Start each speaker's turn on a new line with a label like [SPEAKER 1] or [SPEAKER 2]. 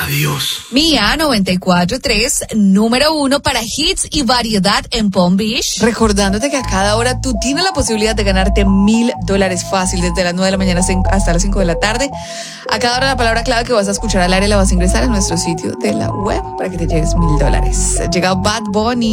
[SPEAKER 1] Adiós.
[SPEAKER 2] Mía 94.3, número 1 para hits y variedad en Palm Beach.
[SPEAKER 3] Recordándote que a cada hora tú tienes la posibilidad de ganarte $1,000 fácil desde las 9 de la mañana hasta las 5 de la tarde. A cada hora la palabra clave que vas a escuchar al aire la vas a ingresar a nuestro sitio de la web para que te lleves $1,000. Llega Bad Bunny.